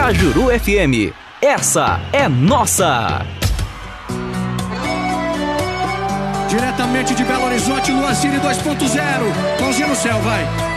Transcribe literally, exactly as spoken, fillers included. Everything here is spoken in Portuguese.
Cajuru F M. Essa é nossa. Diretamente de Belo Horizonte, Luazine dois ponto zero. Pãozinho no céu, vai.